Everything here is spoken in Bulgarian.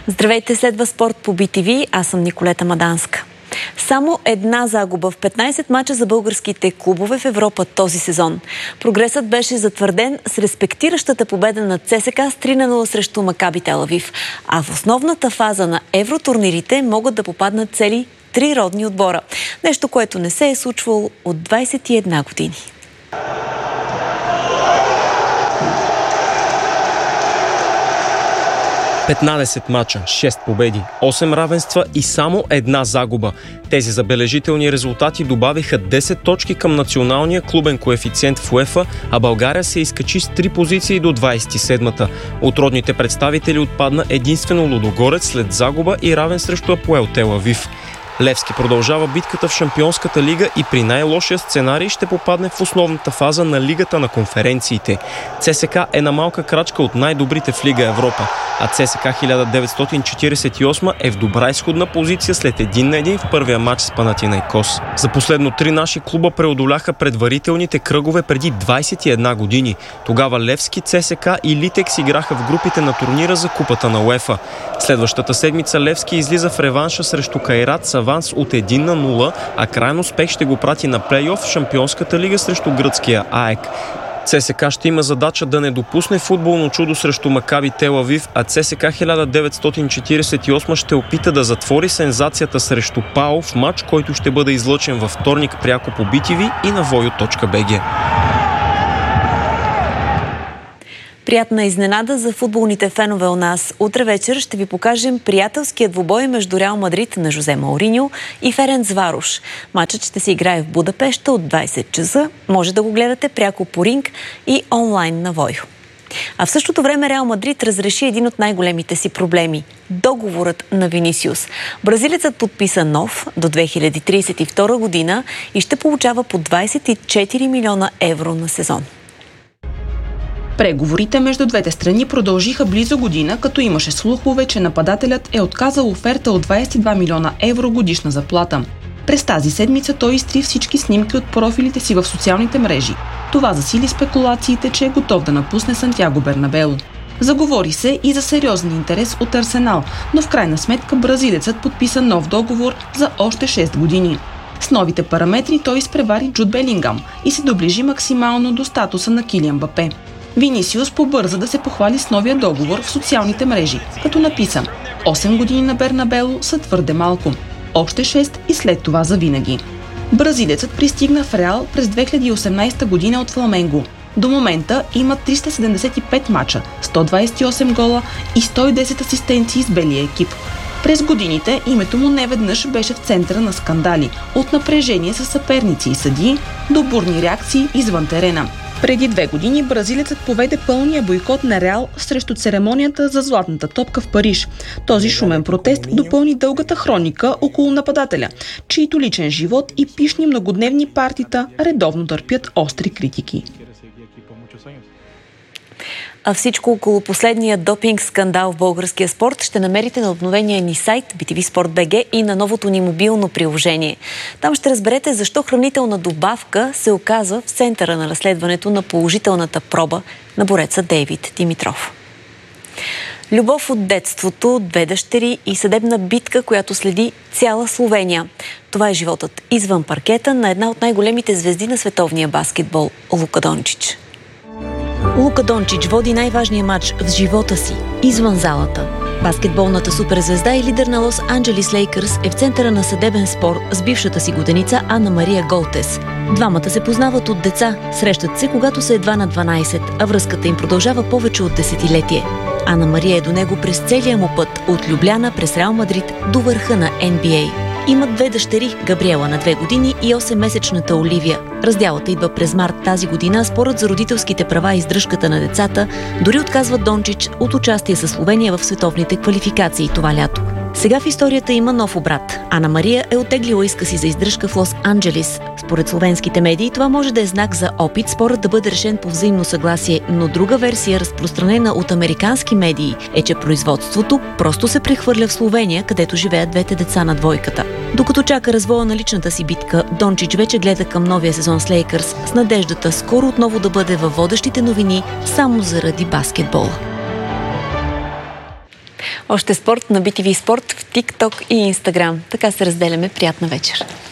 Здравейте, следва спорт по BTV. Аз съм Николета Маданска. Само една загуба в 15 мача за българските клубове в Европа този сезон. Прогресът беше затвърден с респектиращата победа на ЦСКА с 3-0 срещу Макаби Тел Авив. А в основната фаза на евротурнирите могат да попаднат цели 3 родни отбора. Нещо, което не се е случвало от 21 години. 15 мача, 6 победи, 8 равенства и само една загуба. Тези забележителни резултати добавиха 10 точки към националния клубен коефициент в УЕФА, а България се изкачи с 3 позиции до 27-та. От родните представители отпадна единствено Лудогорец след загуба и равен срещу Апоел Тел Авив. Левски продължава битката в Шампионската лига и при най-лошия сценарий ще попадне в основната фаза на Лигата на конференциите. ЦСКА е на малка крачка от най-добрите в Лига Европа, а ЦСКА 1948 е в добра изходна позиция след 1-1 в първия матч с Панатинайкос. За последно 3 наши клуба преодоляха предварителните кръгове преди 21 години. Тогава Левски, ЦСКА и Литекс играха в групите на турнира за Купата на УЕФА. Следващата седмица Левски излиза в реванша срещу Кайрат с аванс от 1-0, а крайен успех ще го прати на плейоф в Шампионската лига срещу гръцкия АЕК. ЦСКА ще има задача да не допусне футболно чудо срещу Макаби Тел Авив, а ЦСКА 1948 ще опита да затвори сензацията срещу ПАО в матч, който ще бъде излъчен във вторник пряко по BTV и на voyo.bg. Приятна изненада за футболните фенове у нас. Утре вечер ще ви покажем приятелския двубой между Реал Мадрид на Жозе Мауриньо и Ференцварош. Матчът ще се играе в Будапеща от 20 часа. Може да го гледате пряко по Ринг и онлайн на Войо. А в същото време Реал Мадрид разреши един от най-големите си проблеми – договорът на Винисиус. Бразилецът подписа нов до 2032 година и ще получава по 24 милиона евро на сезон. Преговорите между двете страни продължиха близо година, като имаше слухове, че нападателят е отказал оферта от 22 милиона евро годишна заплата. През тази седмица той изтри всички снимки от профилите си в социалните мрежи. Това засили спекулациите, че е готов да напусне Сантяго Бернабеу. Заговори се и за сериозен интерес от Арсенал, но в крайна сметка бразилецът подписа нов договор за още 6 години. С новите параметри той изпревари Джуд Белингам и се доближи максимално до статуса на Килиан Мбапе. Винисиус побърза да се похвали с новия договор в социалните мрежи, като написа: 8 години на Бернабеу са твърде малко. Още 6 и след това завинаги. Бразилецът пристигна в Реал през 2018 година от Фламенго. До момента има 375 мача, 128 гола и 110 асистенции с белия екип. През годините името му неведнъж беше в центъра на скандали, от напрежение с съперници и съдии до бурни реакции извън терена. Преди 2 години бразилецът поведе пълния бойкот на Реал срещу церемонията за златната топка в Париж. Този шумен протест допълни дългата хроника около нападателя, чийто личен живот и пишни многодневни партита редовно търпят остри критики. А всичко около последния допинг скандал в българския спорт ще намерите на обновения ни сайт BTV Sport.bg и на новото ни мобилно приложение. Там ще разберете защо хранителна добавка се оказва в центъра на разследването на положителната проба на бореца Дейвид Димитров. Любов от детството, 2 дъщери и съдебна битка, която следи цяла Словения. Това е животът извън паркета на една от най-големите звезди на световния баскетбол – Лука Дончич. Лука Дончич води най-важния матч в живота си, извън залата. Баскетболната суперзвезда и лидер на Лос Анджелис Лейкърс е в центъра на съдебен спор с бившата си годеница Анна Мария Голтес. Двамата се познават от деца, срещат се, когато са едва на 12, а връзката им продължава повече от десетилетие. Анна Мария е до него през целия му път, от Любляна през Реал Мадрид до върха на NBA. Имат 2 дъщери, Габриела на 2 години и 8-месечната Оливия. Разделата идва през март тази година, спорът за родителските права и издръжката на децата дори отказва Дончич от участие със Словения в световните квалификации това лято. Сега в историята има нов обрат. Анна Мария е оттеглила иска си за издръжка в Лос Анджелис. Според словенските медии това може да е знак за опит спорът да бъде решен по взаимно съгласие, но друга версия, разпространена от американски медии, е, че производството просто се прехвърля в Словения, където живеят двете деца на двойката. Докато чака развоя на личната си битка, Дончич вече гледа към новия сезон с Лейкърс с надеждата скоро отново да бъде във водещите новини само заради баскетбола. Още спорт на BTV Спорт в TikTok и Instagram. Така се разделяме. Приятна вечер.